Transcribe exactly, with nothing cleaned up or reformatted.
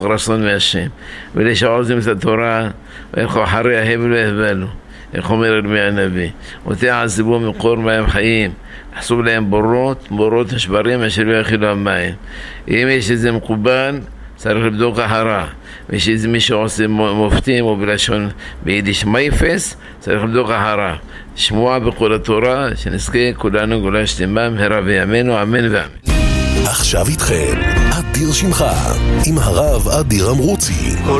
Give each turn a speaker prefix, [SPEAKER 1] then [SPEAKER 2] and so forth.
[SPEAKER 1] רצון מהשם, ולשעוזים את התורה, וילכו אחרי ההבל והבלו, איך אומר ירמיה הנביא, ותעזבו מקור מים חיים, חסו להם בורות, בורות נשברים אשר לא יכילו המים. אם יש איזה מקובל, צריך לבדוק אחריו, ויש איזה מי שעושה מופתים או בלשון ביידיש מייפס, צריך לבדוק אחריו. שמוע בכל התורה, שנזכה כולנו גאולה שלמה במהרה בימינו, אמן ואמן.
[SPEAKER 2] עכשיו איתכם אדיר שמחה עם הרב אדיר אמרוצי.